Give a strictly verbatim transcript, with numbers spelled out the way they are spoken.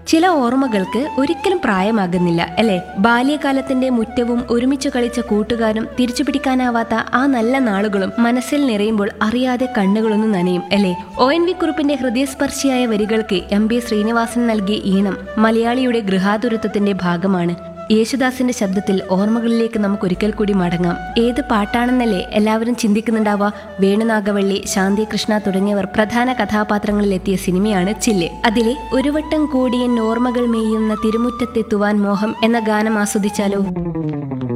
ചില ഓർമ്മകൾക്ക് ഒരിക്കലും പ്രായമാകുന്നില്ല അല്ലെ? ബാല്യകാലത്തിന്റെ മുറ്റവും ഒരുമിച്ച് കളിച്ച കൂട്ടുകാരും തിരിച്ചുപിടിക്കാനാവാത്ത ആ നല്ല നാളുകളും മനസ്സിൽ നിറയുമ്പോൾ അറിയാതെ കണ്ണുകളൊന്നും നനയും അല്ലെ? ഒ എൻ വി കുറുപ്പിന്റെ ഹൃദയസ്പർശിയായ വരികൾക്ക് എം ബി ശ്രീനിവാസൻ നൽകിയ ഈണം മലയാളിയുടെ ഗൃഹാതുരത്വത്തിന്റെ ഭാഗമാണ്. യേശുദാസിന്റെ ശബ്ദത്തിൽ ഓർമ്മകളിലേക്ക് നമുക്ക് ഒരിക്കൽ കൂടി മടങ്ങാം. ഏത് പാട്ടാണെന്നല്ലേ എല്ലാവരും ചിന്തിക്കുന്നുണ്ടാവുക. വേണുനാഗവള്ളി, ശാന്തി കൃഷ്ണ തുടങ്ങിയവർ പ്രധാന കഥാപാത്രങ്ങളിലെത്തിയ സിനിമയാണ് ചില്ല്. അതിലെ ഒരു വട്ടം കൂടിയൻ ഓർമ്മകൾ മേയുന്ന തിരുമുറ്റത്തെത്തുവാൻ മോഹം എന്ന ഗാനം ആസ്വദിച്ചാലോ?